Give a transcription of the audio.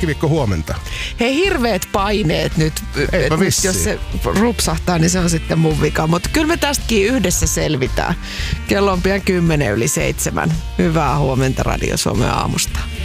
keskiviikko huomenta. Hei, hirveät paineet nyt jos se rupsahtaa, niin se on sitten mun vika. Mutta kyllä me tästäkin yhdessä selvitään. Kello on pian 6:10. Hyvää huomenta Radio Suomen aamusta.